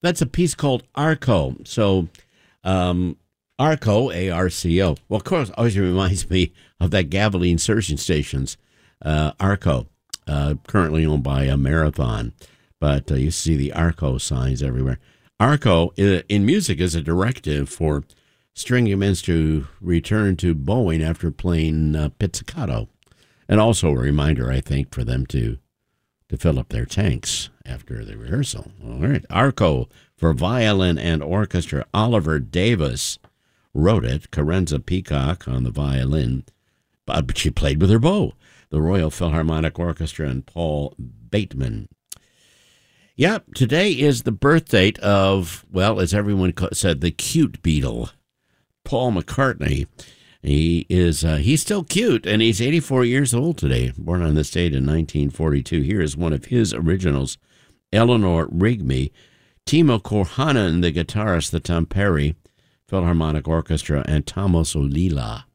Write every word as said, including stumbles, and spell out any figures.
That's a piece called Arco. So, um, Arco, A R C O. Well, of course, always reminds me of that Gavilee insertion stations, uh, Arco, uh, currently owned by a Marathon. But uh, you see the Arco signs everywhere. Arco in music is a directive for string instruments to return to Boeing after playing uh, pizzicato. And also a reminder, I think, for them to to fill up their tanks after the rehearsal. All right. Arco for violin and orchestra. Oliver Davis wrote it. Carenza Peacock on the violin. But she played with her bow. The Royal Philharmonic Orchestra and Paul Bateman. Yep, today is the birth date of, well, as everyone said, the cute Beatle, Paul McCartney. He is uh, he's still cute, and he's eighty-four years old today, born on this date in nineteen forty-two. Here is one of his originals, Eleanor Rigby, Timo Korhonen, the guitarist, the Tampere Philharmonic Orchestra, and Thomas Olila.